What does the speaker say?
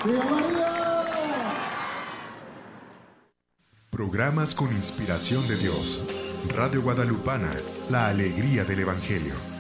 ¡Viva María! Programas con inspiración de Dios. Radio Guadalupana, la alegría del Evangelio.